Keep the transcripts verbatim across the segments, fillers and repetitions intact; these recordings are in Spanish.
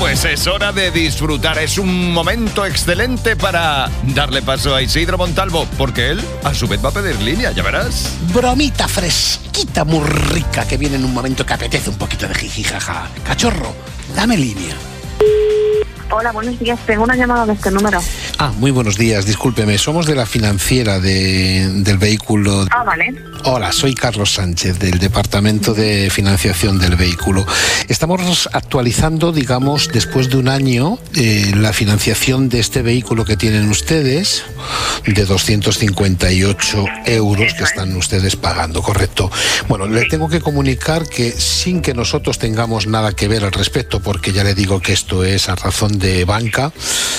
pues es hora de disfrutar. Es un momento excelente para darle paso a Isidro Montalvo, porque él, a su vez, va a pedir línea, ya verás. Bromita fresquita, muy rica, que viene en un momento que apetece un poquito de jijijaja. Cachorro, dame línea. Hola, buenos días. Tengo una llamada de este número. Ah, muy buenos días. Discúlpeme, somos de la financiera de, del vehículo. Ah, vale. Hola, soy Carlos Sánchez, del Departamento de Financiación del Vehículo. Estamos actualizando, digamos, después de un año, eh, la financiación de este vehículo que tienen ustedes, de doscientos cincuenta y ocho euros que están ustedes pagando, ¿correcto? Bueno, le tengo que comunicar que sin que nosotros tengamos nada que ver al respecto, porque ya le digo que esto es a razón de banca,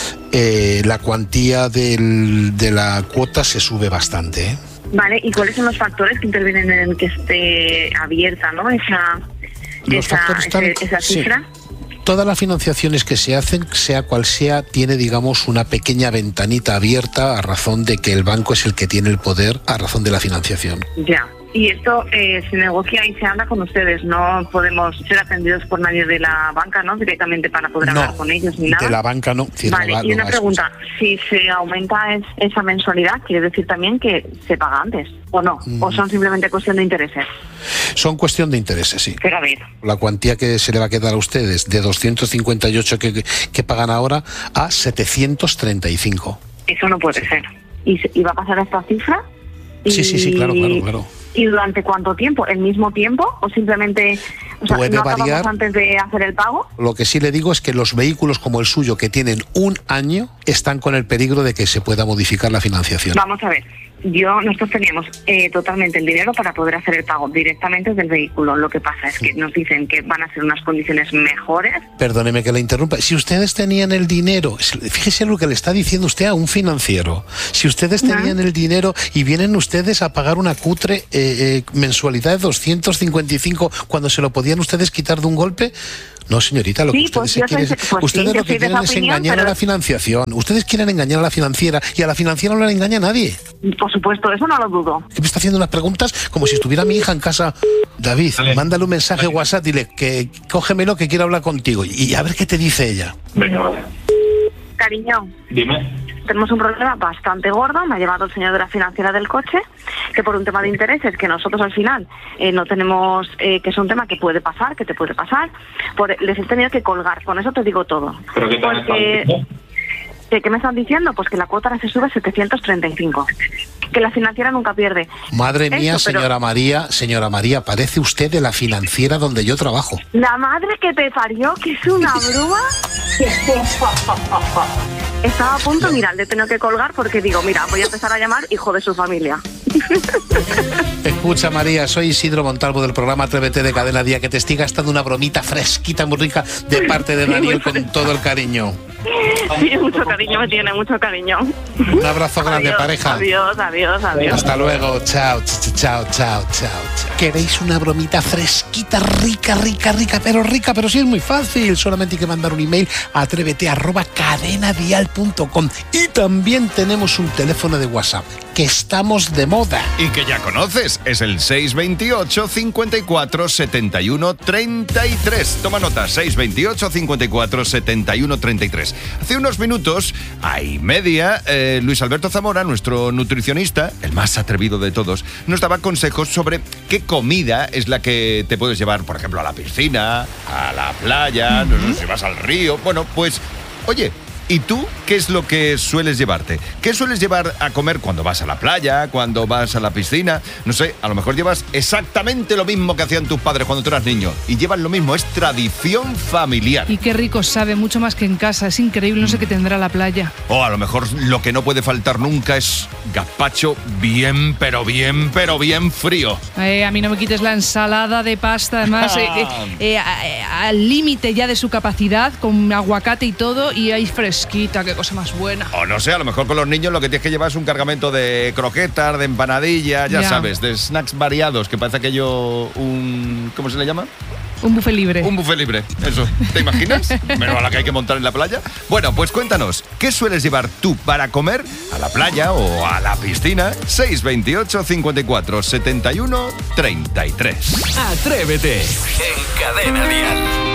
eh, la cuantía del, de la cuota se sube bastante, ¿eh? Vale, ¿y cuáles son los factores que intervienen en que esté abierta, ¿no? Esa, Los esa, factores están, ese, esa cifra. Sí. Todas las financiaciones que se hacen, sea cual sea, tiene, digamos, una pequeña ventanita abierta a razón de que el banco es el que tiene el poder a razón de la financiación. Ya. Y esto eh, se negocia y se anda con ustedes, no podemos ser atendidos por nadie de la banca, ¿no? Directamente para poder hablar no, con ellos ni nada. De la banca no. Sí, vale, no, y una no pregunta, si se aumenta es, esa mensualidad, quiere decir también que se paga antes, ¿o no? Mm. ¿O son simplemente cuestión de intereses? Son cuestión de intereses, sí. Pero a ver. La cuantía que se le va a quedar a ustedes de doscientos cincuenta y ocho que, que pagan ahora a setecientos treinta y cinco. Eso no puede sí. ser. ¿Y, ¿Y va a pasar esta cifra? Y... Sí, sí, sí, claro, claro, claro. ¿Y durante cuánto tiempo? ¿El mismo tiempo? ¿O simplemente o sea, puede no variar acabamos antes de hacer el pago? Lo que sí le digo es que los vehículos como el suyo, que tienen un año, están con el peligro de que se pueda modificar la financiación. Vamos a ver. Yo, nosotros teníamos eh, totalmente el dinero para poder hacer el pago directamente del vehículo. Lo que pasa es que nos dicen que van a ser unas condiciones mejores. Perdóneme que le interrumpa. Si ustedes tenían el dinero, fíjese lo que le está diciendo usted a un financiero. Si ustedes tenían ¿Ah? el dinero y vienen ustedes a pagar una cutre eh, eh, mensualidad de doscientos cincuenta y cinco cuando se lo podían ustedes quitar de un golpe... No, señorita, lo sí, que ustedes, pues quieren, soy, pues ustedes sí, lo que quieren es opinión, engañar pero... a la financiación. Ustedes quieren engañar a la financiera y a la financiera no le engaña a nadie. Por supuesto, eso no lo dudo. Me está haciendo unas preguntas como si estuviera mi hija en casa. David, vale. Mándale un mensaje vale. WhatsApp, dile que cógemelo que quiero hablar contigo y a ver qué te dice ella. Venga, vale. Cariño. Dime. Tenemos un problema bastante gordo, me ha llevado el señor de la financiera del coche, que por un tema de intereses, que nosotros al final eh, no tenemos, eh, que es un tema que puede pasar, que te puede pasar, por, les he tenido que colgar, con eso te digo todo. ¿Pero qué tal Porque, ¿qué, ¿Qué me están diciendo? Pues que la cuota ahora se sube a setecientos treinta y cinco, que la financiera nunca pierde. Madre mía, eso, señora pero... María, señora María, parece usted de la financiera donde yo trabajo. La madre que te parió, que es una bruma. Estaba a punto, mira, le he tenido que colgar porque digo, mira, voy a empezar a llamar hijo de su familia. Escucha, María, soy Isidro Montalvo del programa Atrévete de Cadena Día, que te estoy gastando una bromita fresquita, muy rica, de parte de Daniel, con todo el cariño. Sí, mucho cariño me tiene, mucho cariño. Un abrazo grande, adiós, pareja. Adiós, adiós, adiós. Hasta luego, chao, chao, chao, chao, chao. ¿Queréis una bromita fresquita, rica, rica, rica, pero rica? Pero sí es muy fácil, solamente hay que mandar un email a atrévete arroba cadenadial punto com. Y también tenemos un teléfono de WhatsApp, que estamos de moda. Y que ya conoces, es el seis veintiocho, cincuenta y cuatro, setenta y uno, treinta y tres. Toma nota, seis veintiocho, cincuenta y cuatro, setenta y uno, treinta y tres. Hace unos minutos, a y media, eh, Luis Alberto Zamora, nuestro nutricionista, el más atrevido de todos, nos daba consejos sobre qué comida es la que te puedes llevar, por ejemplo, a la piscina, a la playa, uh-huh. no sé si vas al río. Bueno, pues, oye... ¿Y tú qué es lo que sueles llevarte? ¿Qué sueles llevar a comer cuando vas a la playa, cuando vas a la piscina? No sé, a lo mejor llevas exactamente lo mismo que hacían tus padres cuando tú eras niño. Y llevan lo mismo, es tradición familiar. Y qué rico sabe, mucho más que en casa. Es increíble, no sé qué tendrá la playa. O a lo mejor lo que no puede faltar nunca es gazpacho bien, pero bien, pero bien frío. Eh, a mí no me quites la ensalada de pasta, además, eh, eh, eh, al límite ya de su capacidad, con aguacate y todo, y hay fresco. Qué cosa más buena. O no sé, a lo mejor con los niños lo que tienes que llevar es un cargamento de croquetas, de empanadillas, ya, ya sabes, de snacks variados, que parece aquello un... ¿cómo se le llama? Un buffet libre. Un buffet libre, eso. ¿Te imaginas? Menos a la que hay que montar en la playa. Bueno, pues cuéntanos, ¿qué sueles llevar tú para comer a la playa o a la piscina? seis veintiocho, cincuenta y cuatro, setenta y uno, treinta y tres. Atrévete en Cadena Dial.